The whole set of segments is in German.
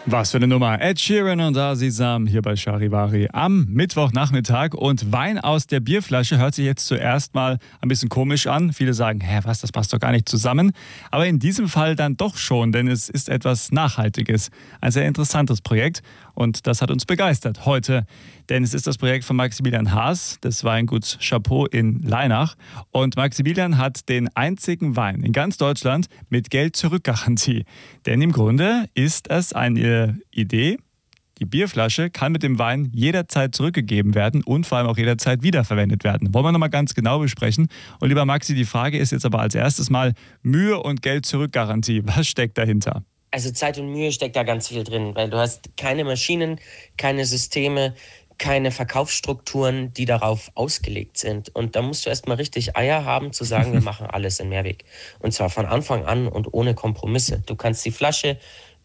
Was für eine Nummer. Ed Sheeran und Azizam hier bei Charivari am Mittwochnachmittag. Und Wein aus der Bierflasche hört sich jetzt zuerst mal ein bisschen komisch an. Viele sagen, das passt doch gar nicht zusammen. Aber in diesem Fall dann doch schon, denn es ist etwas Nachhaltiges. Ein sehr interessantes Projekt und das hat uns begeistert heute. Denn es ist das Projekt von Maximilian Haas des Weinguts Chapeau in Lainach. Und Maximilian hat den einzigen Wein in ganz Deutschland mit Geld-Zurück-Garantie. Denn im Grunde ist es eine Idee, die Bierflasche kann mit dem Wein jederzeit zurückgegeben werden und vor allem auch jederzeit wiederverwendet werden. Wollen wir nochmal ganz genau besprechen. Und lieber Maxi, die Frage ist jetzt aber als erstes mal Mühe- und Geld-Zurück-Garantie. Was steckt dahinter? Also Zeit und Mühe steckt da ganz viel drin, weil du hast keine Maschinen, keine Systeme, keine Verkaufsstrukturen, die darauf ausgelegt sind. Und da musst du erstmal richtig Eier haben, zu sagen, wir machen alles in Mehrweg. Und zwar von Anfang an und ohne Kompromisse. Du kannst die Flasche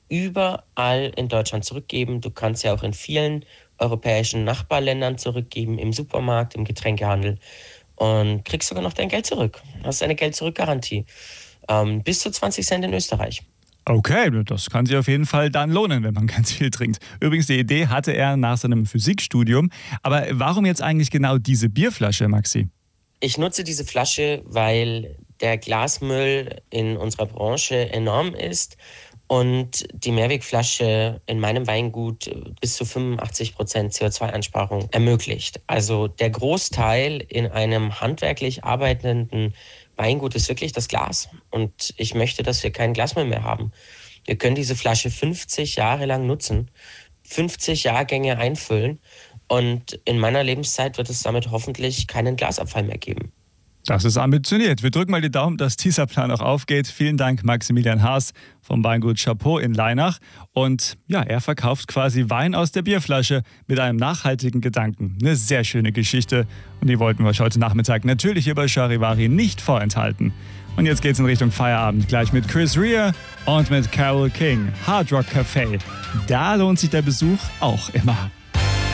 überall in Deutschland zurückgeben. Du kannst ja auch in vielen europäischen Nachbarländern zurückgeben, im Supermarkt, im Getränkehandel. Und kriegst sogar noch dein Geld zurück. Hast eine Geld-Zurück-Garantie. Bis zu 20 Cent in Österreich. Okay, das kann sich auf jeden Fall dann lohnen, wenn man ganz viel trinkt. Übrigens, die Idee hatte er nach seinem Physikstudium. Aber warum jetzt eigentlich genau diese Bierflasche, Maxi? Ich nutze diese Flasche, weil der Glasmüll in unserer Branche enorm ist und die Mehrwegflasche in meinem Weingut bis zu 85% CO2-Einsparung ermöglicht. Also der Großteil in einem handwerklich arbeitenden Weingut ist wirklich das Glas. Und ich möchte, dass wir kein Glasmüll mehr haben. Wir können diese Flasche 50 Jahre lang nutzen, 50 Jahrgänge einfüllen und in meiner Lebenszeit wird es damit hoffentlich keinen Glasabfall mehr geben. Das ist ambitioniert. Wir drücken mal die Daumen, dass dieser Plan auch aufgeht. Vielen Dank, Maximilian Haas vom Weingut Chapeau in Lainach. Und ja, er verkauft quasi Wein aus der Bierflasche mit einem nachhaltigen Gedanken. Eine sehr schöne Geschichte. Und die wollten wir euch heute Nachmittag natürlich hier bei Charivari nicht vorenthalten. Und jetzt geht's in Richtung Feierabend. Gleich mit Chris Rea und mit Carole King. Hard Rock Café. Da lohnt sich der Besuch auch immer.